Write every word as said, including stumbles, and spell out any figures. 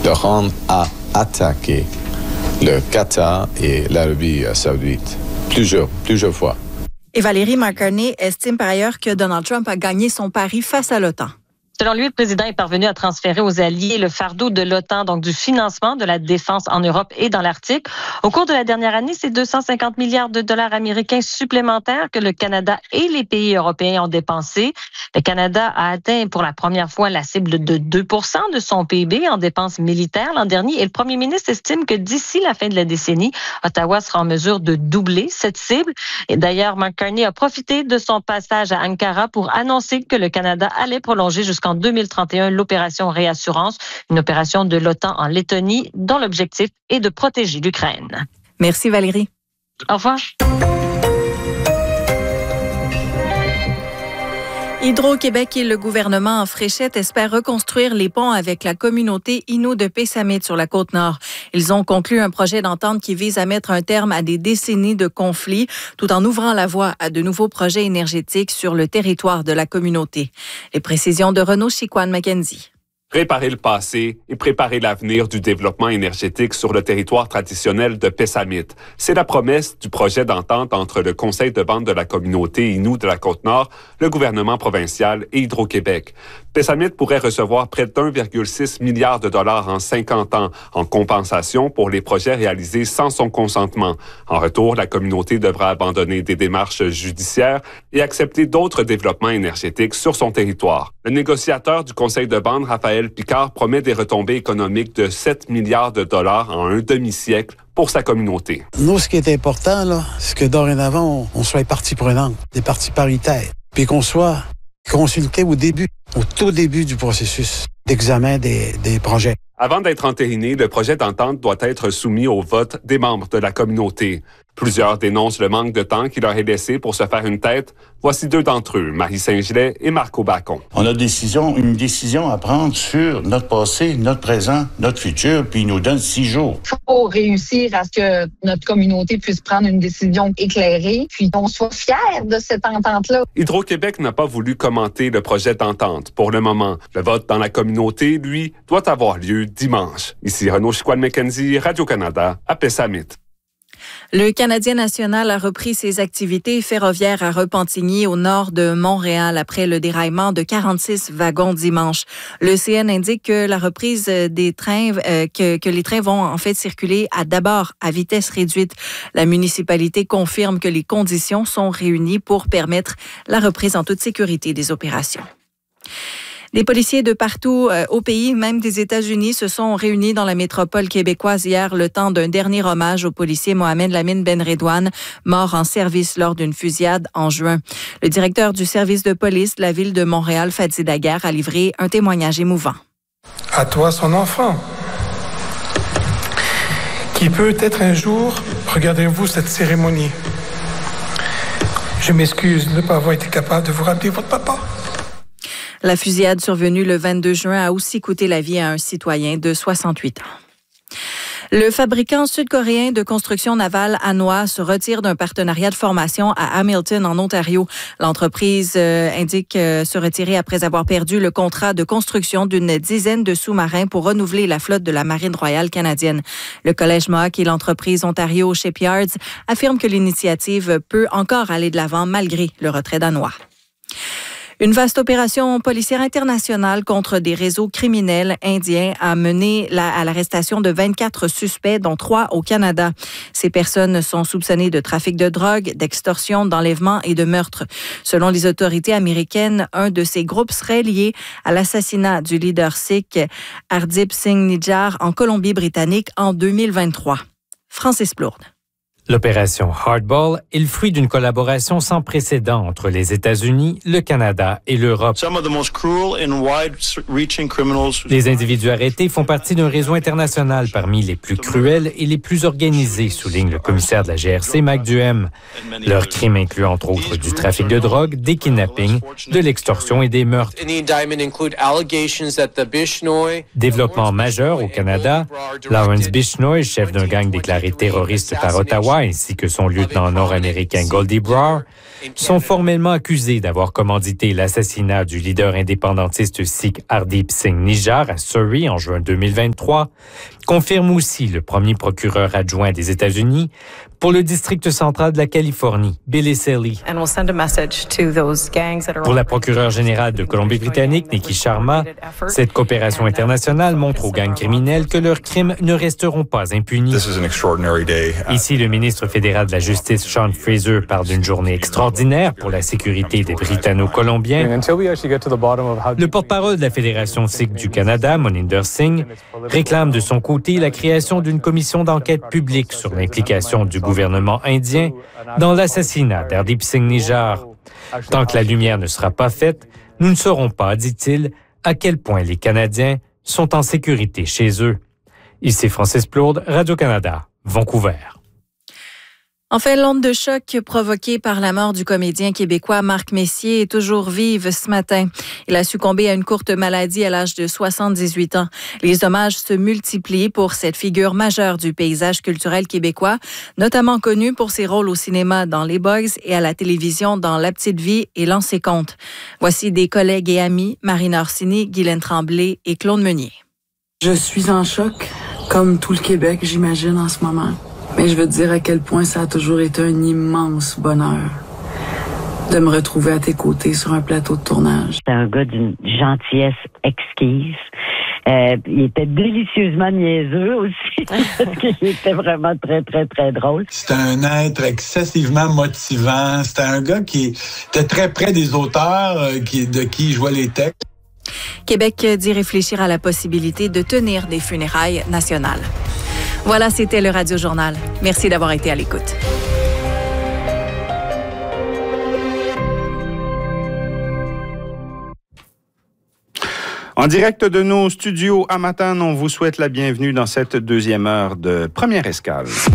d'Iran a attaqué le Qatar et l'Arabie saoudite plusieurs, plusieurs fois. Et Valérie McCartney estime par ailleurs que Donald Trump a gagné son pari face à l'OTAN. Selon lui, le président est parvenu à transférer aux alliés le fardeau de l'OTAN, donc du financement de la défense en Europe et dans l'Arctique. Au cours de la dernière année, c'est deux cent cinquante milliards de dollars américains supplémentaires que le Canada et les pays européens ont dépensés. Le Canada a atteint pour la première fois la cible de deux pour cent de son P I B en dépenses militaires l'an dernier. Et le premier ministre estime que d'ici la fin de la décennie, Ottawa sera en mesure de doubler cette cible. Et d'ailleurs, McCartney a profité de son passage à Ankara pour annoncer que le Canada allait prolonger jusqu'en en deux mille trente et un l'opération Réassurance, une opération de l'OTAN en Lettonie dont l'objectif est de protéger l'Ukraine. Merci Valérie. Au revoir. Hydro-Québec et le gouvernement en Fréchette espèrent reconstruire les ponts avec la communauté Innu de Pessamit sur la Côte-Nord. Ils ont conclu un projet d'entente qui vise à mettre un terme à des décennies de conflits tout en ouvrant la voie à de nouveaux projets énergétiques sur le territoire de la communauté. Les précisions de Renaud Chicoine-Mackenzie. Préparer le passé et préparer l'avenir du développement énergétique sur le territoire traditionnel de Pessamit. C'est la promesse du projet d'entente entre le Conseil de bande de la communauté Innu de la Côte-Nord, le gouvernement provincial et Hydro-Québec. Pessamit pourrait recevoir près d'un virgule six milliard de dollars en cinquante ans en compensation pour les projets réalisés sans son consentement. En retour, la communauté devra abandonner des démarches judiciaires et accepter d'autres développements énergétiques sur son territoire. Le négociateur du Conseil de bande, Raphaël Picard, promet des retombées économiques de sept milliards de dollars en un demi-siècle pour sa communauté. Nous, ce qui est important, là, c'est que dorénavant, on, on soit partie prenante, des parties paritaires, puis qu'on soit consulté au début, au tout début du processus d'examen des, des projets. Avant d'être entériné, le projet d'entente doit être soumis au vote des membres de la communauté. Plusieurs dénoncent le manque de temps qui leur est laissé pour se faire une tête. Voici deux d'entre eux, Marie Saint-Gelais et Marco Bacon. On a décision, une décision à prendre sur notre passé, notre présent, notre futur, puis il nous donne six jours. Il faut réussir à ce que notre communauté puisse prendre une décision éclairée, puis qu'on soit fiers de cette entente-là. Hydro-Québec n'a pas voulu commenter le projet d'entente pour le moment. Le vote dans la communauté, lui, doit avoir lieu dimanche. Ici Renaud Chicoine-Mackenzie, Radio-Canada, à Pessamit. Le Canadien national a repris ses activités ferroviaires à Repentigny, au nord de Montréal, après le déraillement de quarante-six wagons dimanche. Le C N indique que la reprise des trains, euh, que, que les trains vont en fait circuler à d'abord à vitesse réduite. La municipalité confirme que les conditions sont réunies pour permettre la reprise en toute sécurité des opérations. Des policiers de partout euh, au pays, même des États-Unis, se sont réunis dans la métropole québécoise hier le temps d'un dernier hommage au policier Mohamed Lamine Benredouane, mort en service lors d'une fusillade en juin. Le directeur du service de police de la ville de Montréal, Fadi Daguerre, a livré un témoignage émouvant. À toi, son enfant, qui peut-être un jour, regardez-vous cette cérémonie. Je m'excuse de ne pas avoir été capable de vous rappeler votre papa. La fusillade survenue le vingt-deux juin a aussi coûté la vie à un citoyen de soixante-huit ans. Le fabricant sud-coréen de construction navale Hanwha se retire d'un partenariat de formation à Hamilton, en Ontario. L'entreprise euh, indique euh, se retirer après avoir perdu le contrat de construction d'une dizaine de sous-marins pour renouveler la flotte de la Marine royale canadienne. Le Collège Mohawk et l'entreprise Ontario Shipyards affirment que l'initiative peut encore aller de l'avant malgré le retrait d'Hanwha. Une vaste opération policière internationale contre des réseaux criminels indiens a mené la, à l'arrestation de vingt-quatre suspects, dont trois au Canada. Ces personnes sont soupçonnées de trafic de drogue, d'extorsion, d'enlèvement et de meurtre. Selon les autorités américaines, un de ces groupes serait lié à l'assassinat du leader sikh Hardeep Singh Nijjar en Colombie-Britannique en deux mille vingt-trois. Francis Plourde. L'opération Hardball est le fruit d'une collaboration sans précédent entre les États-Unis, le Canada et l'Europe. Les individus arrêtés font partie d'un réseau international parmi les plus cruels et les plus organisés, souligne le commissaire de la G R C, Mac Duhem. Leurs crimes incluent entre autres du trafic de drogue, des kidnappings, de l'extorsion et des meurtres. Développement majeur au Canada, Lawrence Bishnoi, chef d'un gang déclaré terroriste par Ottawa, Québécois ainsi que son lieutenant nord-américain Goldie Brower sont formellement accusés d'avoir commandité l'assassinat du leader indépendantiste sikh Hardeep Singh Nijjar à Surrey en juin deux mille vingt-trois, confirme aussi le premier procureur adjoint des États-Unis pour le district central de la Californie, Billy Selley. Pour la procureure générale de Colombie-Britannique, Nikki Sharma, cette coopération internationale montre aux gangs criminels que leurs crimes ne resteront pas impunis. Ici, le ministre fédéral de la Justice, Sean Fraser, parle d'une journée extraordinaire pour la sécurité des Britanno-Colombiens. Le porte-parole de la Fédération sikh du Canada, Moninder Singh, réclame de son côté la création d'une commission d'enquête publique sur l'implication du gouvernement indien dans l'assassinat d'Hardeep Singh Nijjar. Tant que la lumière ne sera pas faite, nous ne saurons pas, dit-il, à quel point les Canadiens sont en sécurité chez eux. Ici Francis Plourde, Radio-Canada, Vancouver. Enfin, l'onde de choc provoquée par la mort du comédien québécois Marc Messier est toujours vive ce matin. Il a succombé à une courte maladie à l'âge de soixante-dix-huit ans. Les hommages se multiplient pour cette figure majeure du paysage culturel québécois, notamment connue pour ses rôles au cinéma dans Les Boys et à la télévision dans La Petite Vie et L'An ses comptes. Voici des collègues et amis, Marina Orsini, Guylaine Tremblay et Claude Meunier. Je suis en choc, comme tout le Québec, j'imagine, en ce moment. Mais je veux te dire à quel point ça a toujours été un immense bonheur de me retrouver à tes côtés sur un plateau de tournage. C'est un gars d'une gentillesse exquise. Euh, il était délicieusement niaiseux aussi, parce qu'il était vraiment très, très, très drôle. C'était un être excessivement motivant. C'était un gars qui était très près des auteurs euh, qui, de qui il jouait les textes. Québec dit réfléchir à la possibilité de tenir des funérailles nationales. Voilà, c'était le Radio Journal. Merci d'avoir été à l'écoute. En direct de nos studios à Matane, on vous souhaite la bienvenue dans cette deuxième heure de Première Escale.